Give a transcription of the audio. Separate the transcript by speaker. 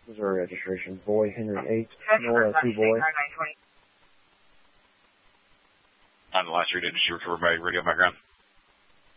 Speaker 1: Missouri registration. Boy, Henry 8, Nora 2 boy.
Speaker 2: On the last read, did you recover by radio background?